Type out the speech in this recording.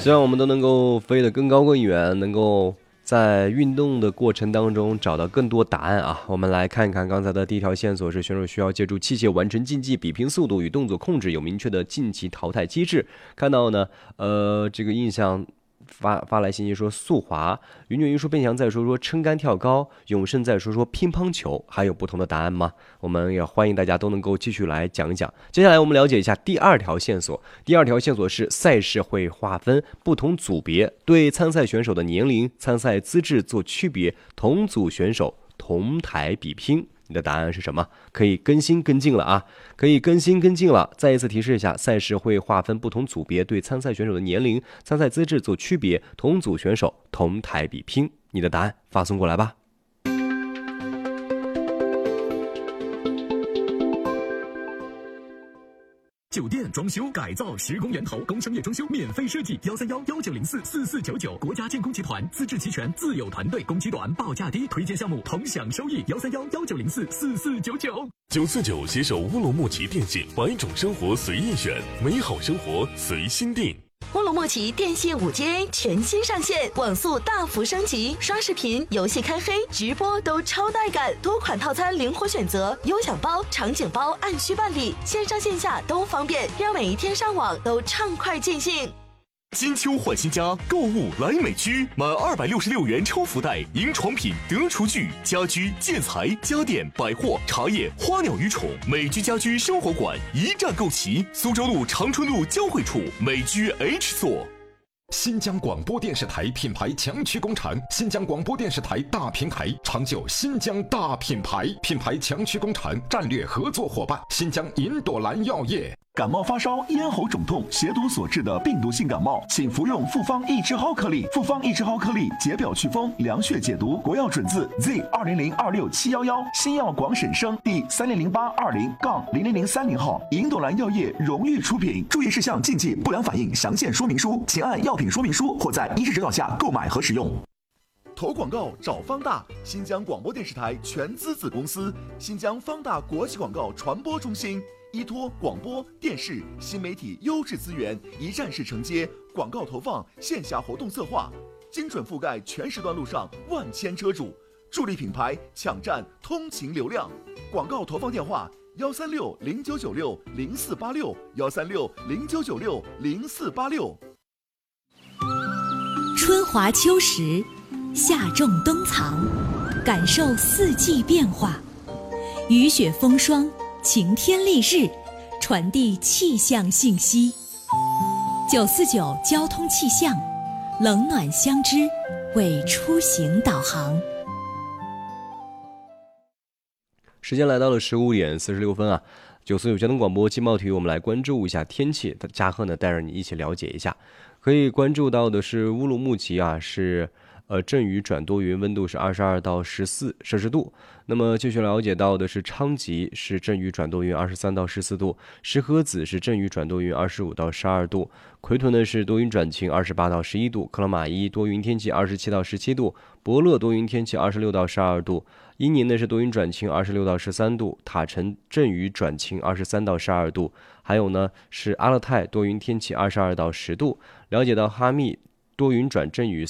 希望我们都能够飞得更高更远，能够在运动的过程当中找到更多答案啊！我们来看一看刚才的第一条线索是选手需要借助器械完成竞技，比拼速度与动作控制，有明确的晋级淘汰机制。看到呢，这个印象发来信息说速滑，云卷云舒变强再说撑杆跳高，永胜再说乒乓球，还有不同的答案吗？我们也欢迎大家都能够继续来讲一讲。接下来我们了解一下第二条线索。第二条线索是赛事会划分不同组别，对参赛选手的年龄、参赛资质做区别，同组选手同台比拼。你的答案是什么？可以更新跟进了啊！可以更新跟进了。再一次提示一下，赛事会划分不同组别，对参赛选手的年龄、参赛资质做区别，同组选手同台比拼。你的答案发送过来吧。 酒店装修改造施工源头，工商业装修免费设计，131-1904-4499，国家建工集团，资质齐全，自有团队，工期短，报价低，推荐项目同享收益，131-1904-4499。 949携手乌鲁木齐电信，100种生活随意选，美好生活随心定。 乌鲁木齐电信 5G 全新上线，网速大幅升级，刷视频、游戏开黑、直播都超带感，多款套餐灵活选择，优享包、场景包按需办理，线上线下都方便，让每一天上网都畅快尽兴。 金秋换新家，购物来美居，满266元抽福袋，赢床品、得厨具、家居、建材、家电、百货、茶叶、花鸟鱼虫，美居家居生活馆一站购齐。苏州路长春路交汇处美居 H 座。 新疆广播电视台品牌强区工厂，新疆广播电视台大平台，长久新疆大品牌，品牌强区工厂战略合作伙伴，新疆银朵兰药业。 感冒发烧、咽喉肿痛、血毒所致的病毒性感冒，请服用复方益智蒿颗粒。复方益智蒿颗粒解表祛风、凉血解毒，国药准字 Z200267711，新药广审生第300820-0003号，银朵兰药业荣誉出品。注意事项、禁忌、不良反应详见说明书，请按药品说明书或在医师指导下购买和使用。投广告找方大，新疆广播电视台全资子公司，新疆方大国际广告传播中心。依托广播电视新媒体优质资源，一站式承接广告投放、线下活动策划，精准覆盖全时段路上万千车主，助力品牌抢占通勤流量。广告投放电话：136-0996-0486，136-0996-0486。 春华秋实，夏种冬藏，感受四季变化，雨雪风霜，晴天丽日，传递气象信息。949交通气象，冷暖相知，为出行导航。 时间来到了15:46啊，949交通广播金茂体育，我们来关注一下天气。嘉贺呢带着你一起了解一下。可以关注到的是乌鲁木齐啊，是阵雨转多云，温度是22到14摄氏度。那么继续了解到的是昌吉是阵雨转多云，23到14度；石河子是阵雨转多云，25到12度；奎屯呢是多云转晴，28到11度；克拉玛依多云天气，27到17度；博乐多云天气，26到12度；伊宁呢是多云转晴，26到13度；塔城阵雨转晴，23到12度；还有呢是阿勒泰多云天气，22到10度。了解到哈密多云转阵雨